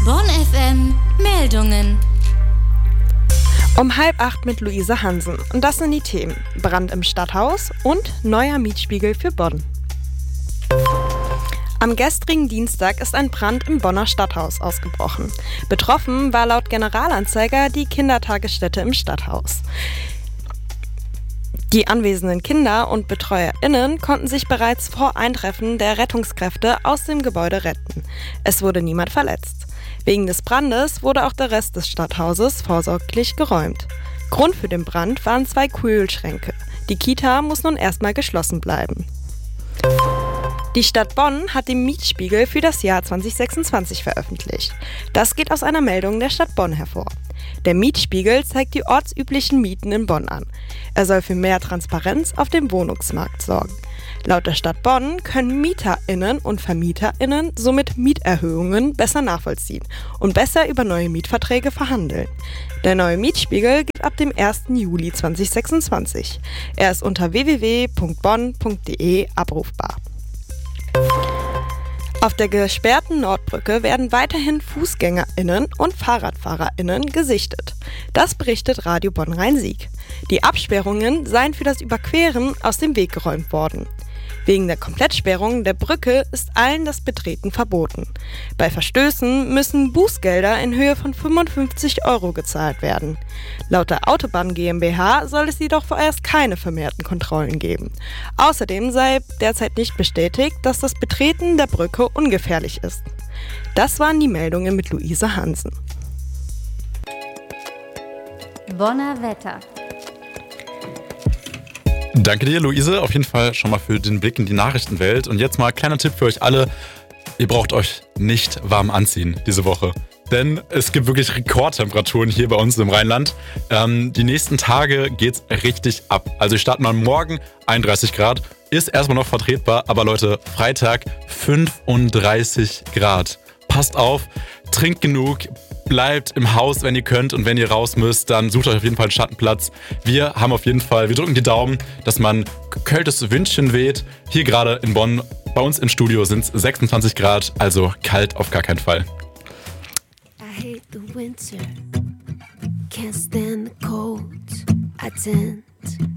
Bonn FM Meldungen. Um 7:30 mit Luise Hansen. Und das sind die Themen: Brand im Stadthaus und neuer Mietspiegel für Bonn. Am gestrigen Dienstag ist ein Brand im Bonner Stadthaus ausgebrochen. Betroffen war laut Generalanzeiger die Kindertagesstätte im Stadthaus. Die anwesenden Kinder und BetreuerInnen konnten sich bereits vor Eintreffen der Rettungskräfte aus dem Gebäude retten. Es wurde niemand verletzt. Wegen des Brandes wurde auch der Rest des Stadthauses vorsorglich geräumt. Grund für den Brand waren 2 Kühlschränke. Die Kita muss nun erstmal geschlossen bleiben. Die Stadt Bonn hat den Mietspiegel für das Jahr 2026 veröffentlicht. Das geht aus einer Meldung der Stadt Bonn hervor. Der Mietspiegel zeigt die ortsüblichen Mieten in Bonn an. Er soll für mehr Transparenz auf dem Wohnungsmarkt sorgen. Laut der Stadt Bonn können MieterInnen und VermieterInnen somit Mieterhöhungen besser nachvollziehen und besser über neue Mietverträge verhandeln. Der neue Mietspiegel gilt ab dem 1. Juli 2026. Er ist unter www.bonn.de abrufbar. Auf der gesperrten Nordbrücke werden weiterhin FußgängerInnen und FahrradfahrerInnen gesichtet. Das berichtet Radio Bonn Rhein-Sieg. Die Absperrungen seien für das Überqueren aus dem Weg geräumt worden. Wegen der Komplettsperrung der Brücke ist allen das Betreten verboten. Bei Verstößen müssen Bußgelder in Höhe von 55 € gezahlt werden. Laut der Autobahn GmbH soll es jedoch vorerst keine vermehrten Kontrollen geben. Außerdem sei derzeit nicht bestätigt, dass das Betreten der Brücke ungefährlich ist. Das waren die Meldungen mit Luise Hansen. Bonner Wetter. Danke dir, Luise, auf jeden Fall schon mal für den Blick in die Nachrichtenwelt. Und jetzt mal kleiner Tipp für euch alle: Ihr braucht euch nicht warm anziehen diese Woche. Denn es gibt wirklich Rekordtemperaturen hier bei uns im Rheinland. Die nächsten Tage geht's richtig ab. Also wir starten mal morgen 31 Grad. Ist erstmal noch vertretbar, aber Leute, Freitag 35 Grad. Passt auf, trinkt genug, bleibt im Haus, wenn ihr könnt, und wenn ihr raus müsst, dann sucht euch auf jeden Fall einen Schattenplatz. Wir drücken die Daumen, dass man kältes Windchen weht. Hier gerade in Bonn, bei uns im Studio sind es 26 Grad, also kalt auf gar keinen Fall. I hate the winter, can't stand the cold, I tend